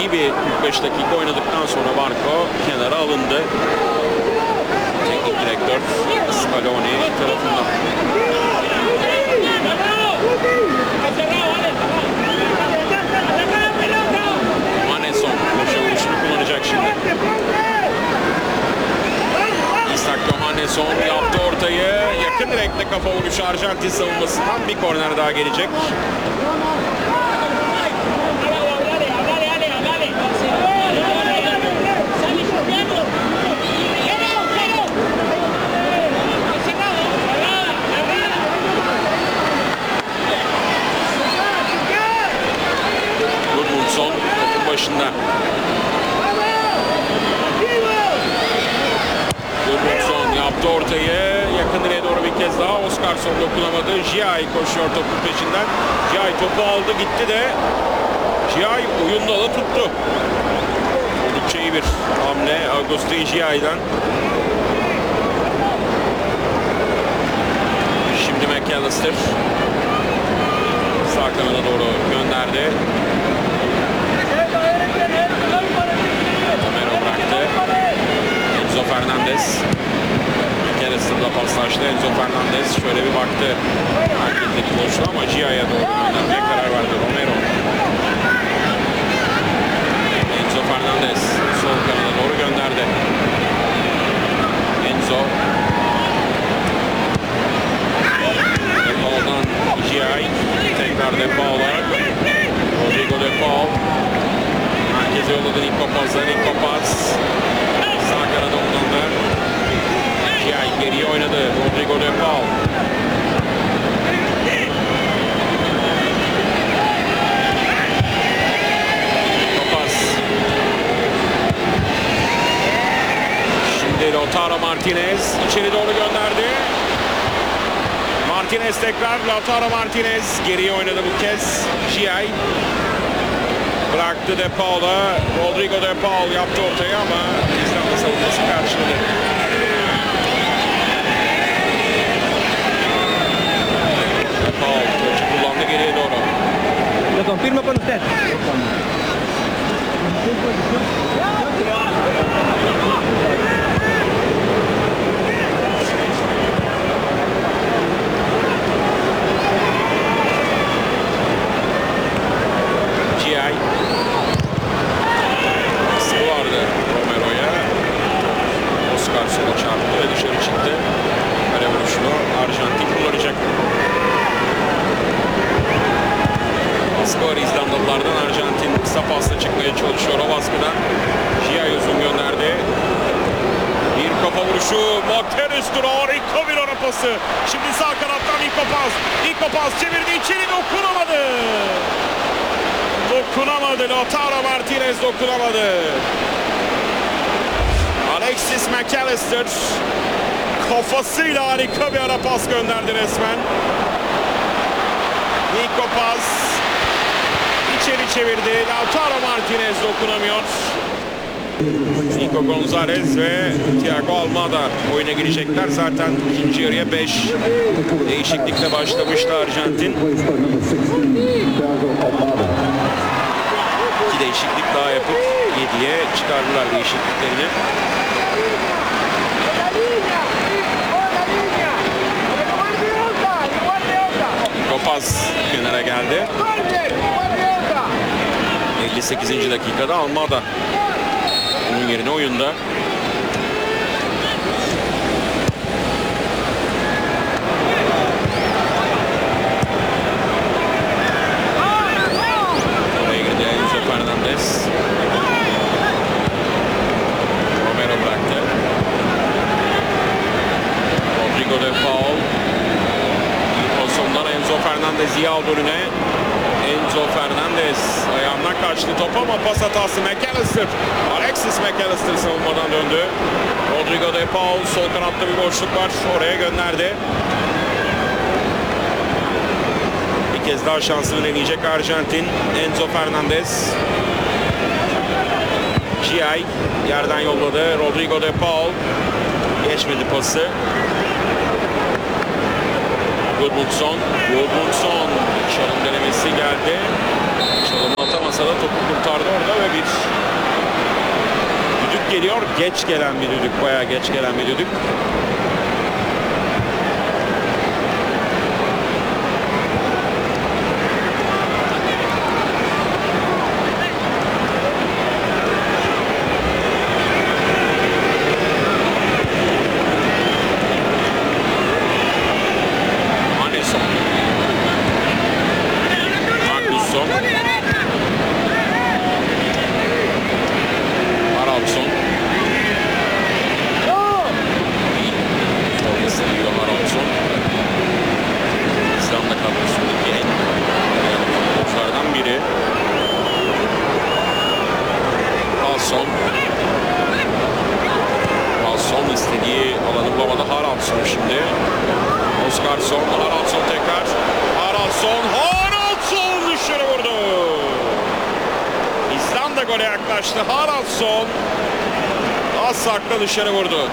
İyi bir 45 dakika oynadıktan sonra Barco kenara alındı. Teknik direktör Scaloni tarafından. Maneson köşe vuruşunu kullanacak şimdi. İshak Johannesson yaptı ortayı. Yakın direkte kafa vuruşu Arjantin savunmasından bir korner daha gelecek. Gudmundsson topun başında. Gudmundsson yaptı ortayı. Yakın direğe doğru bir kez daha. Oscarson dokunamadı. Giay koşuyor topun peşinden. Giay topu aldı gitti de. Giay oyunda da tuttu. Oldukça iyi bir hamle Agustin Giay'dan. Şimdi McAllister sağ kanada doğru gönderdi. Romero bıraktı. Enzo Fernandez. McAllister'la paslaştı. Enzo Fernandez şöyle bir baktı. Merkezdeki boşluğa ama Gia'ya doğru göndermeye karar verdi Romero. Enzo Fernandez sol kanada doğru gönderdi. Enzo. De Paul'dan Giai. Tekrar De Paul'a. Rodrigo De Paul. Merkeze yolladı Nico Paz'a. Nico Paz. Sağ kanada uzandı. Giai geriye oynadı. Rodrigo De Paul. Lautaro Martinez içeri doğru gönderdi. Martinez tekrar. Lautaro Martinez geriye oynadı bu kez. Giai bıraktı De Paul'a. Rodrigo De Paul yaptı ortaya ama İzlanda savunması karşıladı. De Paul koçu kullandı geriye doğru. Lo confirmo con usted. Giai. Baskı vardı Romero'ya. Oscar sola çarptı ve dışarı çıktı. Kale vuruşunu Arjantin kullanacak. Baskı var İzlandalılardan. Arjantin kısa pasla çıkmaya çalışıyor o baskıdan. Giai uzun gönderdi. Bir kafa vuruşu. McAllister harika bir ara pası. Şimdi sağ kanattan Nico Paz. Nico Paz çevirdi içeri dokunamadı. Dokunamadı. Lautaro Martinez dokunamadı. Alexis McAllister kafasıyla harika bir ara pas gönderdi resmen. Nico Paz içeri çevirdi. Lautaro Martinez dokunamıyor. Nico Gonzalez ve Thiago Almada oyuna girecekler. Zaten ikinci yarıya 5 değişiklikle başlamıştı Arjantin. 2 değişiklik daha yapıp 7'ye çıkardılar değişikliklerini. Nico Paz kenara geldi. 58. dakikada Almada onun yerine oyunda. Oraya girdi Enzo Fernandez. Romero bıraktı. Rodrigo De Paul. Pozisyondan Enzo Fernandez iyi aldı önüne. Enzo Fernandez ayağından kaçtı top ama pas hatası McAllister. Alexis McAllister savunmadan döndü. Rodrigo De Paul sol kanatta bir boşluk var. Oraya gönderdi. Bir kez daha şansını deneyecek Arjantin. Enzo Fernandez. Giai yerden yolladı. Rodrigo De Paul. Geçmedi pası. Gudmundsson. Çalım denemesi geldi. Çalımı atamasa da topu kurtardı orada ve bir geliyor. Geç gelen bir düdük. Bayağı geç gelen bir düdük. Son istediği alanı bulamadı. Haraldsson şimdi. Oskarsson, Haraldsson tekrar. Haraldsson dışarı vurdu. İzlanda gole yaklaştı. Haraldsson az sakla dışarı vurdu.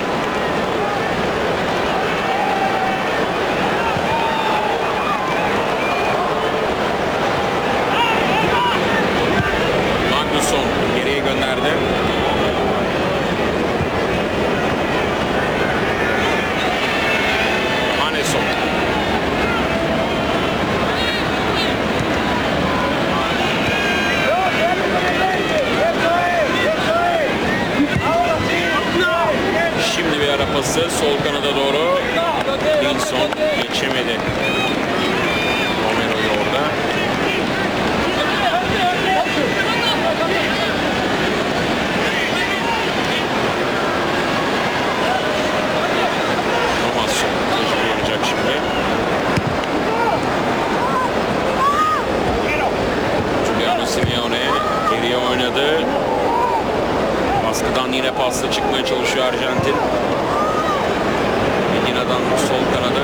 Magnusson geriye gönderdi. Şimdi bir ara pası sol kanada doğru. Nilsson geçemedi. Romero'yu orada. Romasson tecrübe yapacak şimdi. Giuliano Simeone geriye oynadı. Baskıdan yine pasla çıkmaya çalışıyor Arjantin. Medina'dan sol kanada.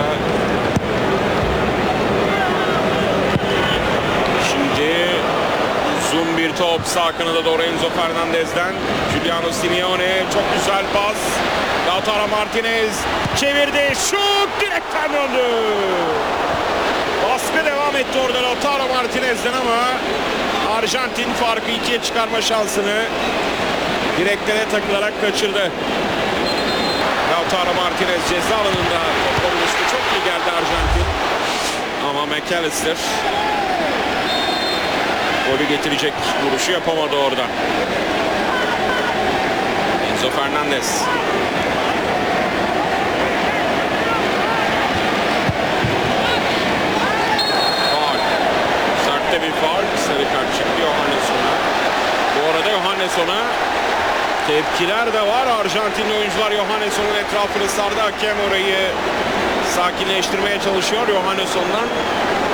Şimdi uzun bir top sağ kanada doğru Enzo Fernandez'den. Giuliano Simeone çok güzel pas. Lautaro Martinez çevirdi. Şut direkten döndü. Baskı devam etti orada Lautaro Martinez'den ama Arjantin farkı 2'ye çıkarma şansını direklere takılarak kaçırdı. Lautaro Martinez ceza alanında top olmuştu. Çok iyi geldi Arjantin. Ama McAllister golü getirecek vuruşu yapamadı orada. Enzo Fernandez. Faul. Sertte bir faul. Sarı kart çıktı Johannesson'a. Bu arada Johannesson'a tepkiler de var. Arjantinli oyuncular Johannesson'un etrafını sardı. Hakem orayı sakinleştirmeye çalışıyor. Johannesson'dan